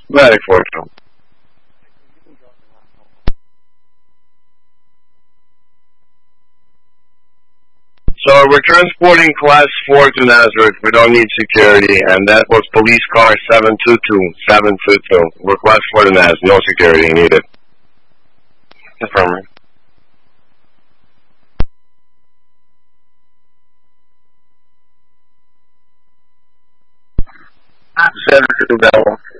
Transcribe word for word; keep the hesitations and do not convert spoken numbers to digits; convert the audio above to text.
Medic four two. So we're transporting class four to Nazareth. We don't need security, and that was police car seven two two. seven two two. We're class four to Nazareth. No security needed. Confirm. Seven two Bell.